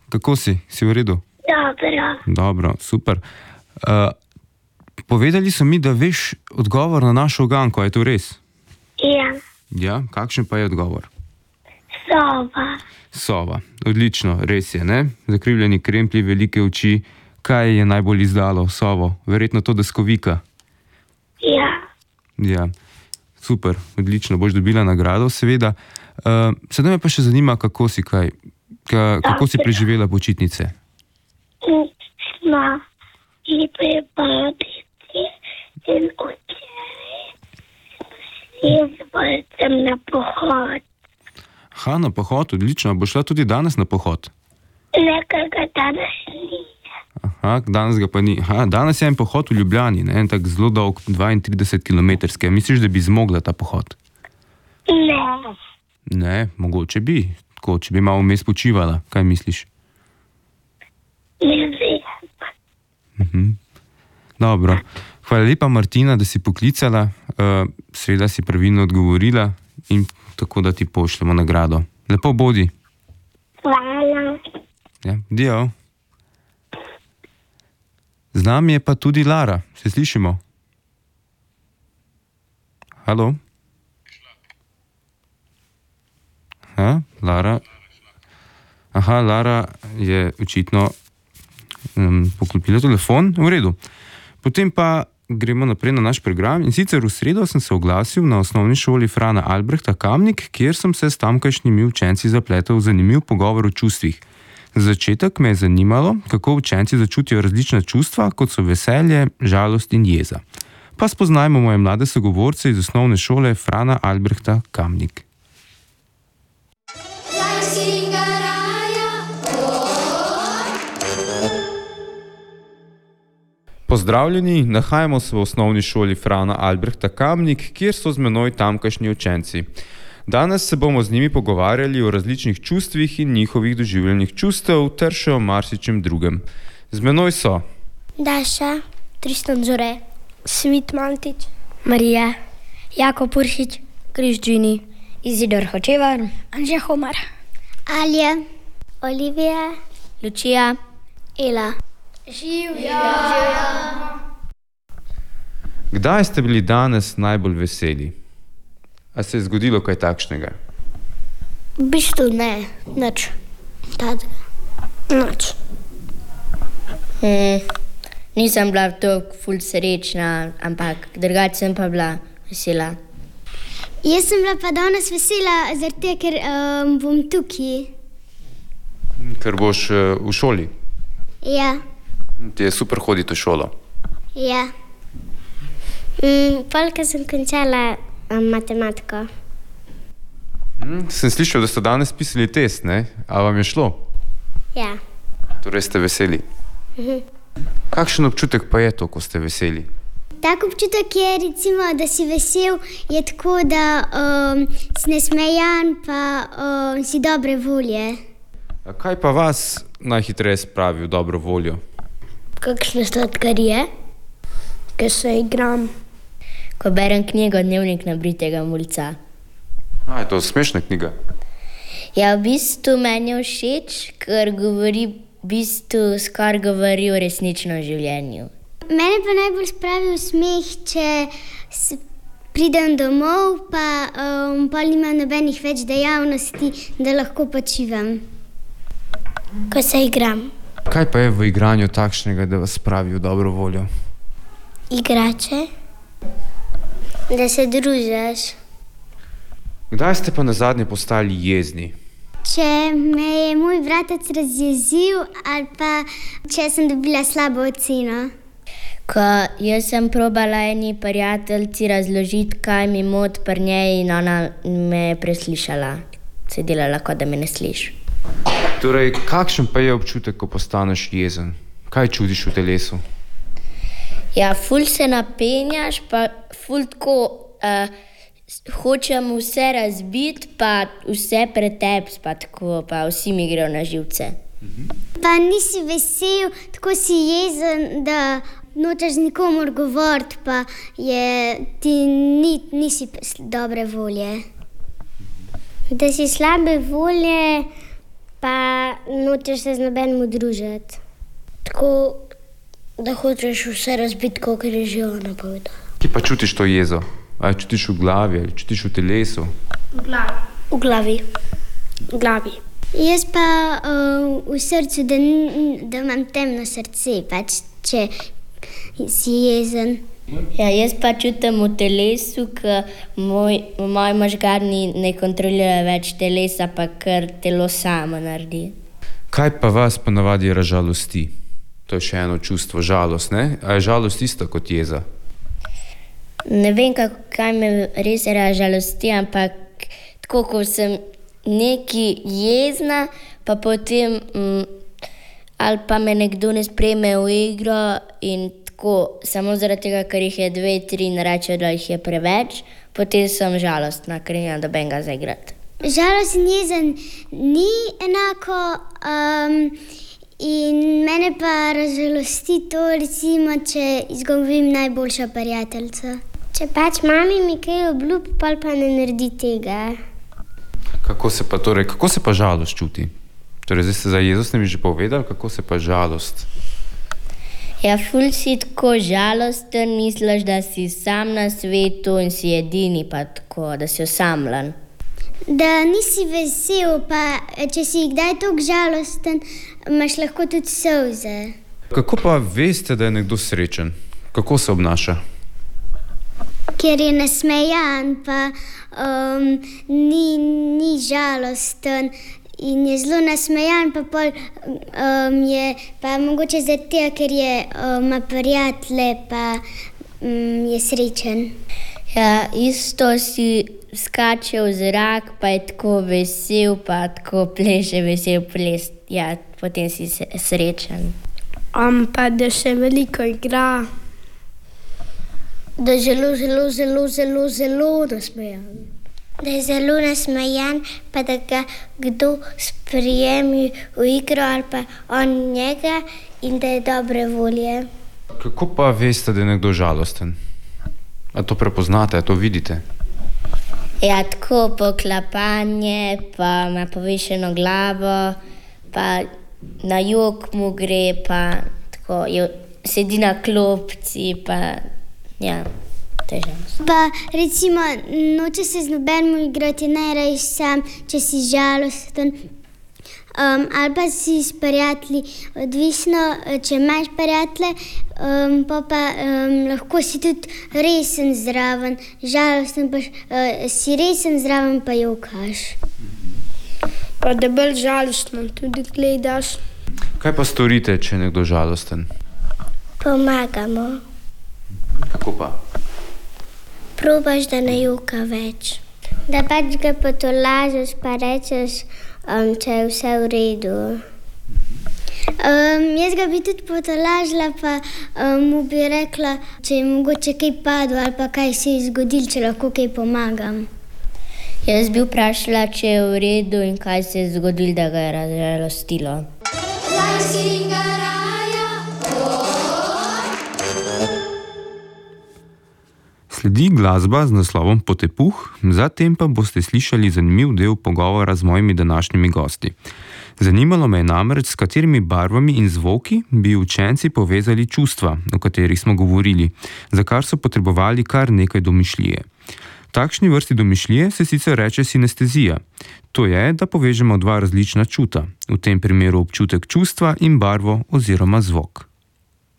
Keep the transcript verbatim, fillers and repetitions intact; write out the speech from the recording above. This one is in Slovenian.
kako si? Si v redu? Dobro. Dobro, super. Uh, povedali so mi, da veš odgovor na našo uganko, je to res? Ja. Ja, kakšen pa je odgovor? Sova. Sova, odlično, res je, ne? Zakrivljeni kremplji, velike oči. Kaj je najbolj izdalo sovo? Verjetno to deskovika. Ja. Ja, super, odlično, boš dobila nagrado, seveda. Uh, sedaj me pa še zanima, kako si kaj, ka, kako si preživela počitnice? Smo bili pri babici in včeraj si sem na pohod. Ha, na pohod, odlično. Boš šla tudi danes na pohod? Nekaj ga danes ni. Aha, danes ga pa ni. Aha, danes je en pohod v Ljubljani, ne? En tak zelo dolg, dvaintrideset kilometrski. Misliš, da bi zmogla ta pohod? Ne. Ne, mogoče bi. Tako, če bi malo vmes počivala. Kaj misliš? Ne vem. Mhm. Dobro. Hvala lepa, Martina, da si poklicala. Uh, seveda si pravilno odgovorila in tako, da ti pošljemo nagrado. Lepo bodi. Hvala. Ja, dio. Z nami je pa tudi Lara. Se slišimo? Halo? Aha, Lara. Aha, Lara je očitno um, poklopila telefon. V redu. Potem pa gremo naprej na naš program. In sicer v sredo sem se oglasil na osnovni šoli Frana Albrehta Kamnik, kjer sem se s tamkajšnjimi učenci zapletel v zanimiv pogovor o čustvih. Za začetek me je zanimalo, kako učenci začutijo različna čustva, kot so veselje, žalost in jeza. Pa spoznajmo moje mlade sogovorce iz osnovne šole Frana Albrehta Kamnik. Pozdravljeni, nahajamo se v osnovni šoli Frana Albrehta Kamnik, kjer so z menoj tamkajšnji učenci. Danes se bomo z njimi pogovarjali o različnih čustvih in njihovih doživljenih čustev ter še o marsičem drugem. Z menoj so Daša, Tristan Zore, Svit Mantič, Marija, Jako Puršič, Križđini, Izidor Hočevar, Anže Homar, Alja, Olivija, Lučija, Ela. Živja! Kdaj ste bili danes najbolj veseli? A se je zgodilo kaj takšnega? V bistvu ne, nič. Tadega. Nič. Hmm, nisem bila tako ful srečna, ampak drugače sem pa bila vesela. Jaz sem bila pa danes vesela, zaradi ker um, bom tukaj. Ker boš uh, v šoli? Ja. Ti je super hoditi v šolo? Ja. Mm, Polka sem končala um, matematiko. Hmm, sem slišal, da ste danes pisali test, ne? A vam je šlo? Ja. Torej ste veseli? Mhm. Kakšen občutek pa je to, ko ste veseli? Tak občutek je, recimo, da si vesel, je tako, da um, si nasmejan, pa um, si dobre volje. A kaj pa vas najhitreje spravi v dobro voljo? Kakšne sladkarije, ki se igram. Ko berem knjigo Dnevnik nabritega mulca. A, je to smešna knjiga? Ja, v bistvu meni je všeč, ker govori, v bistvu skoraj govori o resničnem življenju. Mene pa najbolj spravi v smeh, če s- pridem domov, pa um, pol nimam nobenih več dejavnosti, da lahko počivam. Ko se igram. Kaj pa je v igranju takšnega, da vas spravi v dobro voljo? Igrače. Da se družiš. Kdaj ste pa nazadnje postali jezni? Če me je moj bratec razjezil ali pa če sem dobila slabo oceno. Ko jaz sem probala eni prijateljici razložiti, kaj mi mot pri njej in ona me je preslišala. Se je delala, kot da me ne sliši. Torej, kakšen pa je občutek, ko postaneš jezen? Kaj čutiš v telesu? Ja, ful se napenjaš, pa ful tako uh, hočem vse razbiti, pa vse preteps, pa tako, pa vsi mi grejo na živce. Pa nisi vesel, tako si jezen, da nočeš z nikomor govoriti, pa je, ti ni, nisi dobre volje. Da si slabe volje, pa nočeš se z nobenim družiti. Tako, da hočeš vse razbiti, kot je že ona povedala. Kje pa čutiš to jezo? Ali čutiš v glavi, ali čutiš v telesu? V glavi. V glavi. V glavi. Jaz pa uh, v srcu, da, n- da imam temno srce, pač, če si jezen. Ja, jaz pa čutim v telesu, ker moj, moji možgani ne kontrolirajo več telesa, pa kar telo samo naredi. Kaj pa vas ponavadi razžalosti? To je še eno čustvo, žalost, ne? A je žalost isto kot jeza? Ne vem, kako, kaj me res razžalosti, ampak tako, ko sem neki jezna, pa potem mm, ali pa me nekdo ne sprejme v igro in tako, samo zaradi tega, ker jih je dve, tri in reče, da jih je preveč, potem sem žalostna, ker nimam nobenega za igrati. Žalost in jezen ni enako um, in mene pa razžalosti to, recimo, če izgubim najboljša prijateljica. Če pač mami mi kaj obljubi, pol pa ne naredi tega. Kako se pa, torej, kako se pa žalost čuti? Torej, zdaj ste za jezost ne bi že povedali, kako se pa žalost? Ja, ful si tako žalosten, misliš, da si sam na svetu in si edini, pa tako, da si osamljen. Da nisi vesel, pa če si kdaj toliko žalosten, imaš lahko tudi solze. Kako pa veste, da je nekdo srečen? Kako se obnaša? Ker je nasmejan, pa um, ni, ni žalosten in je zelo nasmejan, pa pol um, je pa mogoče zaradi tega, ker je um, ima prijatelje, pa um, je srečen. Ja, isto si skače v zrak, pa je tako vesel, pa tako pleše vesel ples. Ja, potem si se- srečen. Um, pa da se veliko igra. Da je zelo, zelo, zelo, zelo, zelo nasmejan. Da je zelo nasmejan, pa da ga kdo sprijemi v igro ali pa on njega in da je dobre volje. Kako pa veste, da je nekdo žalosten? A to prepoznate, a to vidite? Ja, tako poklapanje, pa ima povišeno glavo, pa na jok mu gre, pa tako je, sedi na klopci, pa ja, to je žalost. Pa recimo noče se z nobenim igrati, najraje sam, če si žalosten. Um, ali pa si s prijatelji, odvisno, če imaš prijatelje, um, pa, pa um, lahko si tudi resen zraven, žalosten, pa uh, si resen zraven, pa jokaš. Pa da bolj žalostno tudi gledaš. Kaj pa storite, če je nekdo žalosten? Pomagamo. Kako pa? Probaš, da ne joka več. Da pač ga potolažiš, pa rečeš, um, če je vse v redu. Um, jaz ga bi tudi potolažila, pa um, mu bi rekla, če je mogoče kaj padlo ali pa kaj se je zgodilo, če lahko kaj pomagam. Jaz bi vprašala, če je v redu in kaj se je zgodilo, da ga je razžalostilo. Sledi glasba z naslovom Potepuh, zatem pa boste slišali zanimiv del pogovora z mojimi današnjimi gosti. Zanimalo me je namreč, s katerimi barvami in zvoki bi učenci povezali čustva, o katerih smo govorili, za kar so potrebovali kar nekaj domišljije. Takšni vrsti domišljije se sicer reče sinestezija. To je, da povežemo dva različna čuta, v tem primeru občutek čustva in barvo oziroma zvok.